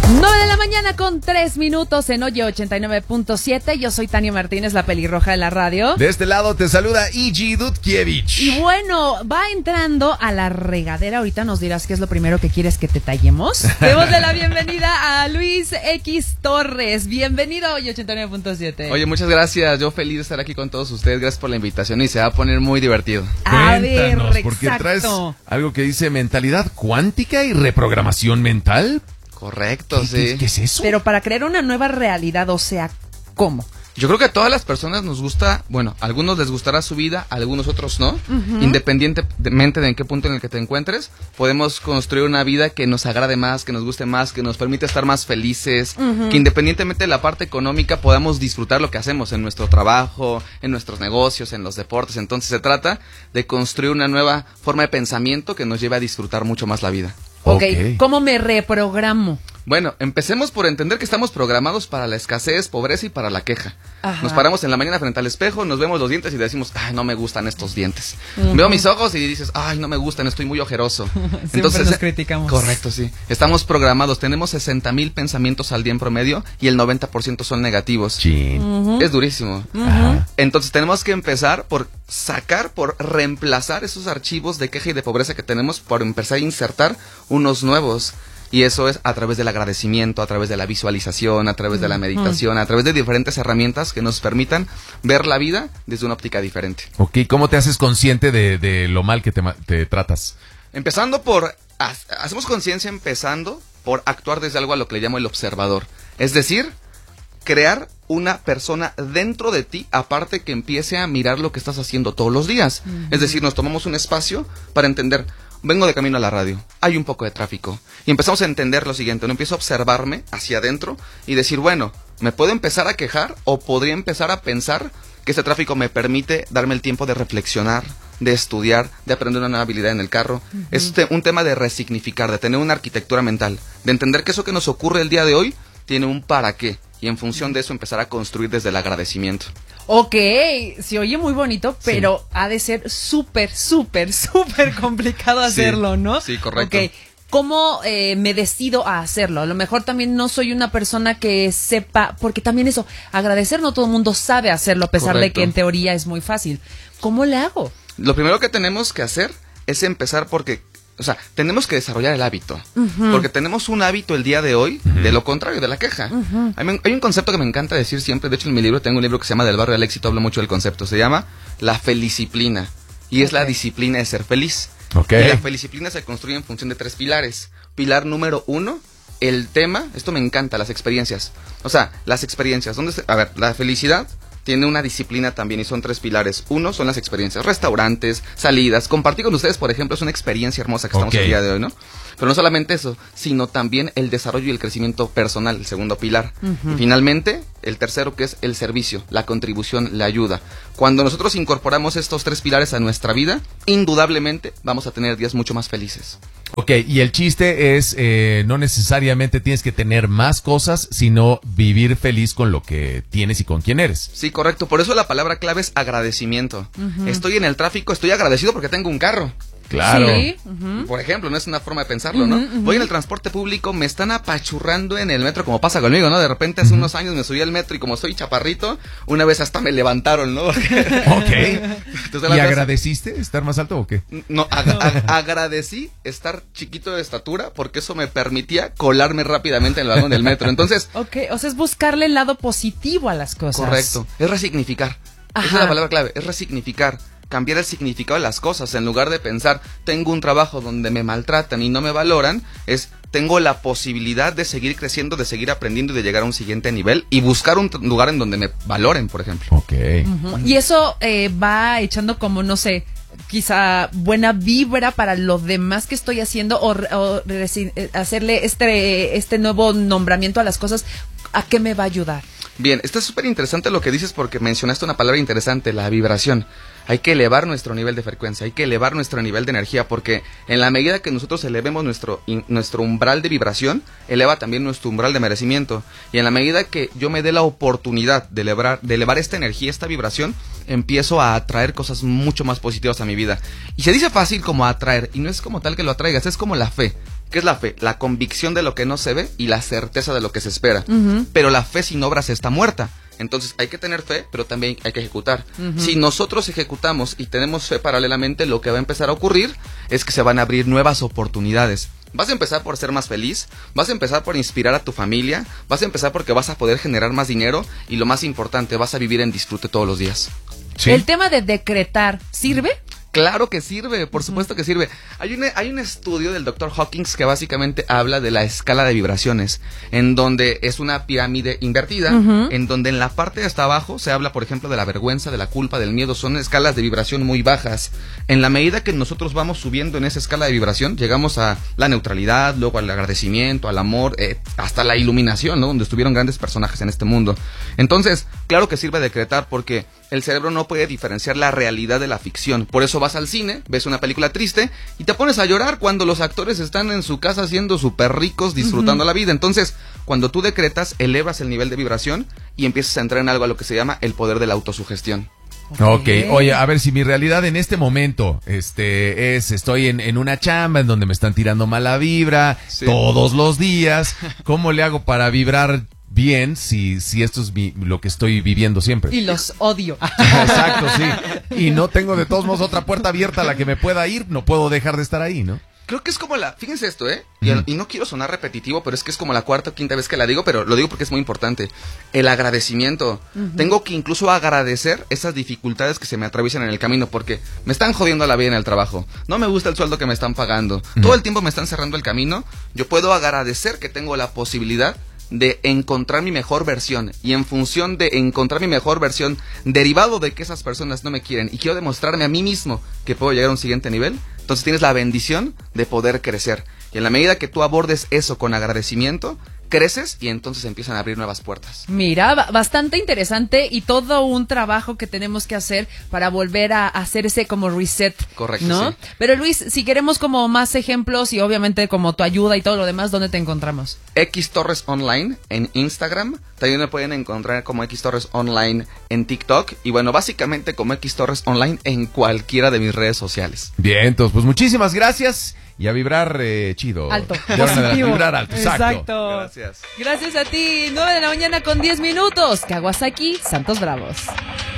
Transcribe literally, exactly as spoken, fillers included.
nueve de la mañana con tres minutos en Oye ochenta y nueve punto siete. Yo soy Tania Martínez, la pelirroja de la radio. De este lado te saluda Igi Dudkiewicz. Y bueno, va entrando a la regadera. Ahorita nos dirás qué es lo primero que quieres que te tallemos. Demos la bienvenida a Luis X Torres. Bienvenido a Oye ochenta y nueve punto siete. Oye, muchas gracias. Yo feliz de estar aquí con todos ustedes. Gracias por la invitación y se va a poner muy divertido. A ver, porque exacto. traes algo que dice mentalidad cuántica y reprogramación mental. Correcto, ¿Qué, sí. ¿qué, ¿Qué es eso? Pero para crear una nueva realidad, o sea, ¿cómo? Yo creo que a todas las personas nos gusta, bueno, a algunos les gustará su vida, a algunos otros no. Uh-huh. Independientemente de en qué punto en el que te encuentres, podemos construir una vida que nos agrade más, que nos guste más, que nos permite estar más felices, uh-huh. que independientemente de la parte económica podamos disfrutar lo que hacemos en nuestro trabajo, en nuestros negocios, en los deportes. Entonces se trata de construir una nueva forma de pensamiento que nos lleve a disfrutar mucho más la vida. Ok, okay. ¿Cómo me reprogramo? Bueno, empecemos por entender que estamos programados para la escasez, pobreza y para la queja. Ajá. Nos paramos en la mañana frente al espejo, nos vemos los dientes y decimos, ay, no me gustan estos dientes. Uh-huh. Veo mis ojos y dices, ay, no me gustan, estoy muy ojeroso. Entonces nos criticamos. Correcto, sí. Estamos programados, tenemos sesenta mil pensamientos al día en promedio y el noventa por ciento son negativos. Sí. Uh-huh. Es durísimo. Uh-huh. Entonces tenemos que empezar por sacar, por reemplazar esos archivos de queja y de pobreza que tenemos, por empezar a insertar unos nuevos. Y eso es a través del agradecimiento, a través de la visualización, a través de la meditación, a través de diferentes herramientas que nos permitan ver la vida desde una óptica diferente. Ok, ¿cómo te haces consciente de, de lo mal que te, te tratas? Empezando por, hacemos conciencia empezando por actuar desde algo a lo que le llamo el observador. Es decir, crear una persona dentro de ti, aparte que empiece a mirar lo que estás haciendo todos los días. Uh-huh. Es decir, nos tomamos un espacio para entender... Vengo de camino a la radio, hay un poco de tráfico y empezamos a entender lo siguiente, no empiezo a observarme hacia adentro y decir, bueno, me puedo empezar a quejar o podría empezar a pensar que este tráfico me permite darme el tiempo de reflexionar, de estudiar, de aprender una nueva habilidad en el carro. Uh-huh. Es te- un tema de resignificar, de tener una arquitectura mental, de entender que eso que nos ocurre el día de hoy tiene un para qué y en función de eso empezar a construir desde el agradecimiento. Ok, se oye muy bonito, pero sí. Ha de ser súper, súper, súper complicado hacerlo, sí, ¿no? Sí, correcto. Ok, ¿cómo eh, me decido a hacerlo? A lo mejor también no soy una persona que sepa, porque también eso, agradecer no todo el mundo sabe hacerlo, a pesar correcto. De que en teoría es muy fácil. ¿Cómo le hago? Lo primero que tenemos que hacer es empezar porque... O sea, tenemos que desarrollar el hábito, uh-huh. porque tenemos un hábito el día de hoy uh-huh. de lo contrario, de la queja. Uh-huh. Hay, hay un concepto que me encanta decir siempre, de hecho en mi libro tengo un libro que se llama Del barrio al éxito, hablo mucho del concepto, se llama la felicisciplina, y es okay. la disciplina de ser feliz. Okay. Y la felicisciplina se construye en función de tres pilares. Pilar número uno, el tema, esto me encanta, las experiencias. O sea, las experiencias, ¿dónde se, a ver, la felicidad... tiene una disciplina también y son tres pilares. Uno son las experiencias, restaurantes, salidas. Compartir con ustedes, por ejemplo, es una experiencia hermosa que estamos okay. el día de hoy, ¿no? Pero no solamente eso, sino también el desarrollo y el crecimiento personal, el segundo pilar. Uh-huh. Y finalmente, el tercero que es el servicio, la contribución, la ayuda. Cuando nosotros incorporamos estos tres pilares a nuestra vida, indudablemente vamos a tener días mucho más felices. Ok, y el chiste es, eh, no necesariamente tienes que tener más cosas, sino vivir feliz con lo que tienes y con quién eres. Sí, correcto. Por eso la palabra clave es agradecimiento. Uh-huh. Estoy en el tráfico, estoy agradecido porque tengo un carro. Claro. Sí. Uh-huh. Por ejemplo, no es una forma de pensarlo, ¿no? Uh-huh, uh-huh. Voy en el transporte público, me están apachurrando en el metro, como pasa conmigo, ¿no? De repente hace uh-huh. unos años me subí al metro y como soy chaparrito, una vez hasta me levantaron, ¿no? Ok. Entonces, ¿y agradeciste veces... estar más alto o qué? No, ag- ag- agradecí estar chiquito de estatura porque eso me permitía colarme rápidamente en el vagón del metro. Entonces... Ok, o sea, es buscarle el lado positivo a las cosas. Correcto, es resignificar. Ajá. Esa es la palabra clave, es resignificar. Cambiar el significado de las cosas, en lugar de pensar, tengo un trabajo donde me maltratan y no me valoran, es, tengo la posibilidad de seguir creciendo, de seguir aprendiendo y de llegar a un siguiente nivel y buscar un lugar en donde me valoren, por ejemplo. Ok. Uh-huh. Y eso eh, va echando como, no sé, quizá buena vibra para lo demás que estoy haciendo o, o resi- hacerle este, este nuevo nombramiento a las cosas, ¿a qué me va a ayudar? Bien, está súper interesante lo que dices porque mencionaste una palabra interesante, la vibración. Hay que elevar nuestro nivel de frecuencia, hay que elevar nuestro nivel de energía, porque en la medida que nosotros elevemos nuestro, in, nuestro umbral de vibración, eleva también nuestro umbral de merecimiento. Y en la medida que yo me dé la oportunidad de elevar, de elevar esta energía, esta vibración, empiezo a atraer cosas mucho más positivas a mi vida. Y se dice fácil como atraer, y no es como tal que lo atraigas, es como la fe. ¿Qué es la fe? La convicción de lo que no se ve y la certeza de lo que se espera. Uh-huh. Pero la fe sin obras está muerta. Entonces hay que tener fe, pero también hay que ejecutar. Uh-huh. Si nosotros ejecutamos y tenemos fe paralelamente, lo que va a empezar a ocurrir es que se van a abrir nuevas oportunidades. Vas a empezar por ser más feliz, vas a empezar por inspirar a tu familia, vas a empezar porque vas a poder generar más dinero y lo más importante, vas a vivir en disfrute todos los días. ¿Sí? El tema de decretar, ¿sirve? Claro que sirve, por supuesto que sirve. Hay un, hay un estudio del doctor Hawkins que básicamente habla de la escala de vibraciones, en donde es una pirámide invertida, uh-huh. en donde en la parte de hasta abajo se habla, por ejemplo, de la vergüenza, de la culpa, del miedo. Son escalas de vibración muy bajas. En la medida que nosotros vamos subiendo en esa escala de vibración, llegamos a la neutralidad, luego al agradecimiento, al amor, eh, hasta la iluminación, ¿no? Donde estuvieron grandes personajes en este mundo. Entonces, claro que sirve decretar porque el cerebro no puede diferenciar la realidad de la ficción. Por eso vas al cine, ves una película triste y te pones a llorar cuando los actores están en su casa siendo súper ricos, disfrutando uh-huh. la vida. Entonces, cuando tú decretas, elevas el nivel de vibración y empiezas a entrar en algo a lo que se llama el poder de la autosugestión. Ok, oye, a ver, si mi realidad en este momento este es, estoy en, en una chamba en donde me están tirando mala vibra sí. todos los días, ¿cómo le hago para vibrar bien si, si esto es mi, lo que estoy viviendo siempre? Y los odio. Exacto, sí. Y no tengo de todos modos otra puerta abierta a la que me pueda ir, no puedo dejar de estar ahí, ¿no? Creo que es como la... Fíjense esto, ¿eh? Y, mm. y no quiero sonar repetitivo, pero es que es como la cuarta o quinta vez que la digo, pero lo digo porque es muy importante. El agradecimiento. Uh-huh. Tengo que incluso agradecer esas dificultades que se me atraviesan en el camino, porque me están jodiendo la vida en el trabajo. No me gusta el sueldo que me están pagando. Uh-huh. Todo el tiempo me están cerrando el camino. Yo puedo agradecer que tengo la posibilidad de encontrar mi mejor versión, y en función de encontrar mi mejor versión, derivado de que esas personas no me quieren y quiero demostrarme a mí mismo que puedo llegar a un siguiente nivel, entonces tienes la bendición de poder crecer. Y en la medida que tú abordes eso con agradecimiento, creces y entonces empiezan a abrir nuevas puertas. Mira, bastante interesante y todo un trabajo que tenemos que hacer para volver a hacer ese como reset. Correcto, ¿no? Sí. Pero Luis, si queremos como más ejemplos y obviamente como tu ayuda y todo lo demás, ¿dónde te encontramos? X Torres Online en Instagram. También me pueden encontrar como X Torres Online en TikTok. Y bueno, básicamente como X Torres Online en cualquiera de mis redes sociales. Bien, entonces pues muchísimas gracias. Y a vibrar eh, chido. Alto. Positivo. A vibrar alto, exacto. exacto. Gracias. Gracias a ti. nueve de la mañana con diez minutos. Kawasaki, Santos Bravos.